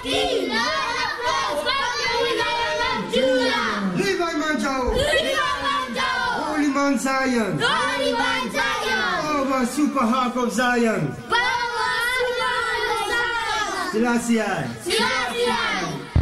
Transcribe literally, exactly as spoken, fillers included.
Ina Levi Manjau! Holy Mount Zion! Holy Mount Zion! Power Super Harp of Zion! Power Super Harp of Zion! Selassie! Selassie!